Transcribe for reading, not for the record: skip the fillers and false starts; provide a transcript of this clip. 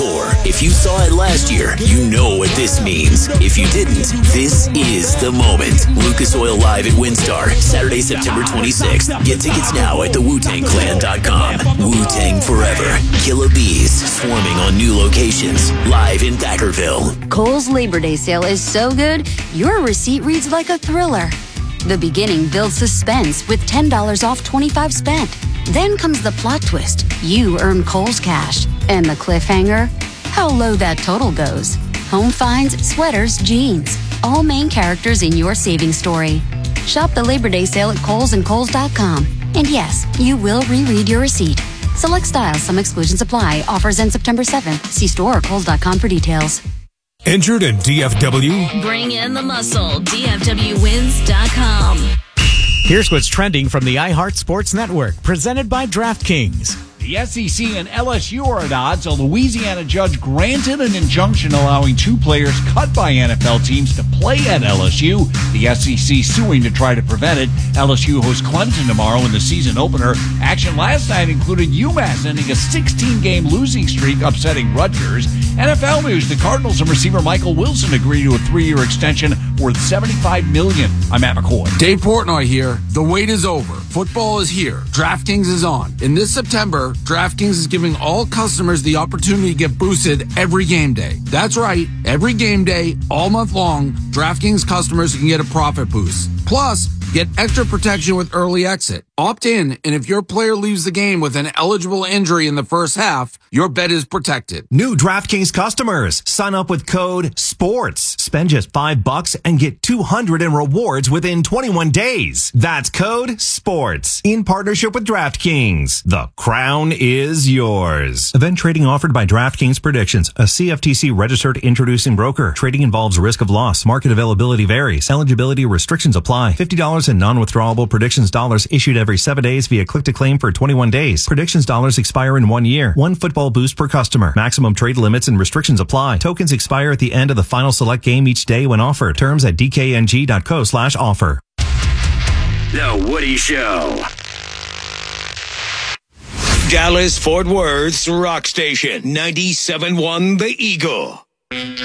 score. If you saw it last year, you know what this means. If you didn't, this is the moment. Lucas Oil Live at WinStar, Saturday, September 26th. Get tickets now at thewutangclan.com. Wu-Tang forever. Killer bees swarming on new locations. Live in Thackerville. Kohl's Labor Day sale is so good, your receipt reads like a thriller. The beginning builds suspense with $10 off 25 spent. Then comes the plot twist. You earn Kohl's cash. And the cliffhanger? How low that total goes. Home finds, sweaters, jeans. All main characters in your savings story. Shop the Labor Day sale at Kohl's and Kohl's.com. And yes, you will reread your receipt. Select styles, some exclusions apply. Offers end September 7th. See store or Kohl's.com for details. Injured in DFW? Bring in the muscle. DFWWins.com. Here's what's trending from the iHeart Sports Network, presented by DraftKings. The SEC and LSU are at odds. A Louisiana judge granted an injunction allowing two players cut by NFL teams to play at LSU. The SEC suing to try to prevent it. LSU hosts Clemson tomorrow in the season opener. Action last night included UMass ending a 16-game losing streak, upsetting Rutgers. NFL news, the Cardinals and receiver Michael Wilson agree to a 3-year extension worth $75 million. I'm Matt McCoy. Dave Portnoy here. The wait is over. Football is here. DraftKings is on. In this September, DraftKings is giving all customers the opportunity to get boosted every game day. That's right. Every game day, all month long, DraftKings customers can get a profit boost. Plus, get extra protection with early exit. Opt in, and if your player leaves the game with an eligible injury in the first half, your bet is protected. New DraftKings customers, sign up with code SPORTS. Spend just $5 and get $200 in rewards within 21 days. That's code SPORTS. In partnership with DraftKings. The crown is yours. Event trading offered by DraftKings Predictions, a CFTC registered introducing broker. Trading involves risk of loss. Market availability varies. Eligibility restrictions apply. $50 in non-withdrawable predictions dollars issued every 7 days via click-to-claim for 21 days. Predictions dollars expire in 1 year. One football boost per customer. Maximum trade limits and restrictions apply. Tokens expire at the end of the final select game each day when offered. Terms at dkng.co/offer. The Woody Show. Dallas Fort Worth's rock station, 97.1 The Eagle.